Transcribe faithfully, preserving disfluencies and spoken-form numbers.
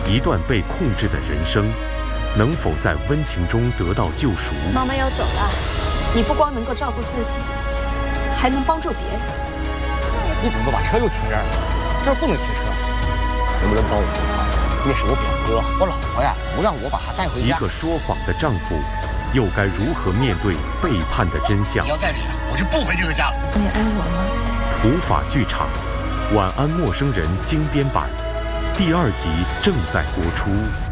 一段被控制的人生，能否在温情中得到救赎？ 妈妈要走了，你不光能够照顾自己，还能帮助别人。 你怎么把车又停这儿了？这儿不能停车。能不能帮我说话？那是我表哥， 我老婆呀，不让我把她带回家。 一个说谎的丈夫，又该如何面对背叛的真相？ 你要再这样，我就不回这个家了。 你爱我吗？ 土法剧场，《晚安陌生人》精编版，第二集正在播出。